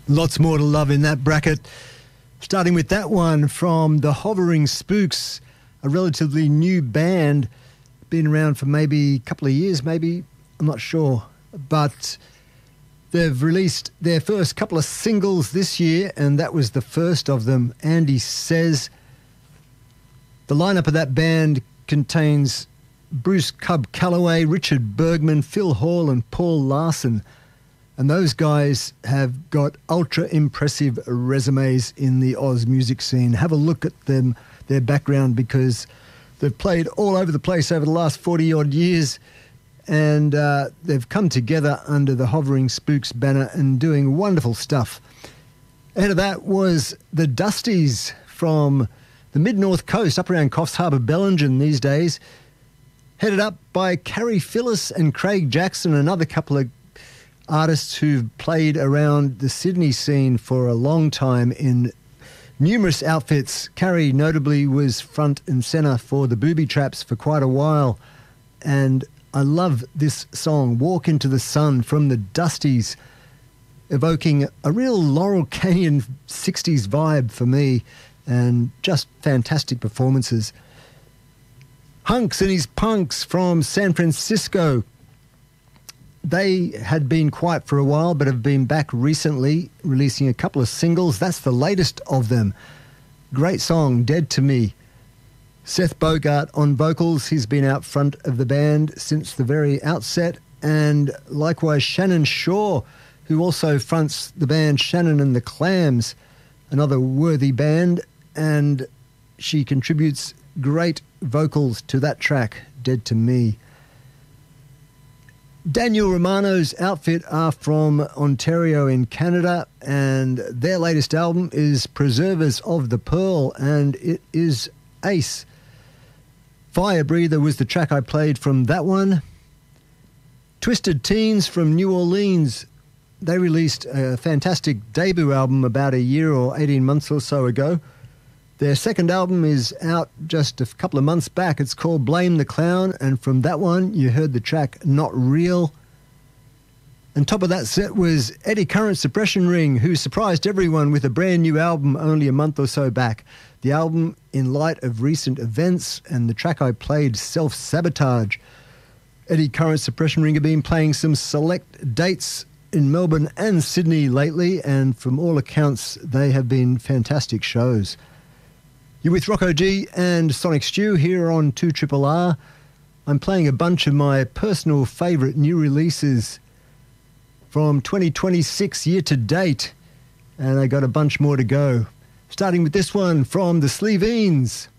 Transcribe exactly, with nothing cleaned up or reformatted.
Lots more to love in that bracket. Starting with that one from the Hovering Spooks, a relatively new band, been around for maybe a couple of years, maybe, I'm not sure. But they've released their first couple of singles this year, and that was the first of them, Andy Says. The lineup of that band contains Bruce Cub Calloway, Richard Bergman, Phil Hall and Paul Larson. And those guys have got ultra-impressive resumes in the Oz music scene. Have a look at them, their background, because they've played all over the place over the last forty-odd years, and uh, they've come together under the Hovering Spooks banner and doing wonderful stuff. Ahead of that was the Dusties from the mid-north coast, up around Coffs Harbour, Bellingen these days, headed up by Carrie Phyllis and Craig Jackson, another couple of artists who've played around the Sydney scene for a long time in numerous outfits. Carrie notably was front and centre for the Booby Traps for quite a while. And I love this song, Walk Into the Sun, from the Dusties, evoking a real Laurel Canyon sixties vibe for me, and just fantastic performances. Hunks and his Punks from San Francisco. They had been quiet for a while, but have been back recently, releasing a couple of singles. That's the latest of them. Great song, Dead to Me. Seth Bogart on vocals. He's been out front of the band since the very outset. And likewise, Shannon Shaw, who also fronts the band Shannon and the Clams, another worthy band. And she contributes great vocals to that track, Dead to Me. Daniel Romano's outfit are from Ontario in Canada, and their latest album is Preservers of the Pearl, and it is ace. Fire Breather was the track I played from that one. Twisted Teens from New Orleans, they released a fantastic debut album about a year or eighteen months or so ago. Their second album is out just a couple of months back. It's called Blame the Clown, and from that one you heard the track Not Real. And top of that set was Eddie Current Suppression Ring, who surprised everyone with a brand new album only a month or so back. The album in light of recent events, and the track I played, Self-Sabotage. Eddie Current Suppression Ring have been playing some select dates in Melbourne and Sydney lately, and from all accounts they have been fantastic shows. You're with Rocco G and Sonic Stew here on two R R R. I'm playing a bunch of my personal favourite new releases from twenty twenty-six year to date, and I got a bunch more to go. Starting with this one from the Sleeveens.